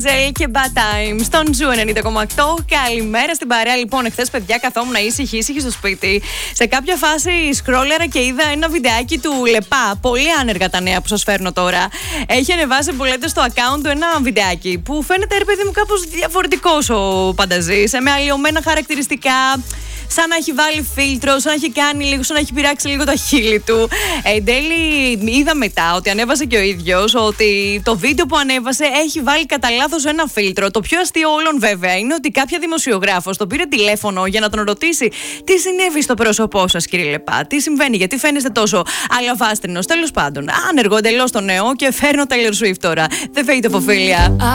Angel και Bad Time στον Ζου 90,8. Καλημέρα στην παρέα. Λοιπόν, εχθές, παιδιά, καθόμουν ήσυχη στο σπίτι. Σε κάποια φάση σκρόλερα και είδα ένα βιντεάκι του Λεπά. Πολύ άνεργα τα νέα που σας φέρνω τώρα. Έχει ανεβάσει που λέτε στο account του ένα βιντεάκι που φαίνεται, ρε παιδί μου, κάπως διαφορετικός ο Πανταζής. Με αλλοιωμένα χαρακτηριστικά. Σαν να έχει βάλει φίλτρο, σαν να έχει κάνει λίγο, σαν να έχει πειράξει λίγο τα χείλη του. Εν τέλει, είδα μετά ότι ανέβασε και ο ίδιος ότι το βίντεο που ανέβασε έχει βάλει κατά λάθος ένα φίλτρο. Το πιο αστείο όλων, βέβαια, είναι ότι κάποια δημοσιογράφος τον πήρε τηλέφωνο για να τον ρωτήσει τι συνέβη στο πρόσωπό σας, κύριε Λεπά, τι συμβαίνει, γιατί φαίνεστε τόσο αλαβάστρινος. Τέλος πάντων, άνεργο εντελώς το νέο και φέρνω Taylor Swift τώρα. The Fate of Ophelia.